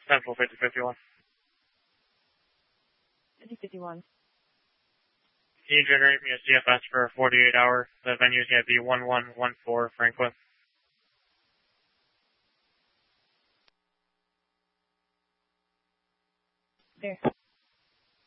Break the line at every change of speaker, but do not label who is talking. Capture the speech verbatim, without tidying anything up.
Central fifty fifty-one.
fifty fifty-one.
Can you generate me a C F S for a forty-eight hour? The venue is going to be one one one four Franklin.
There.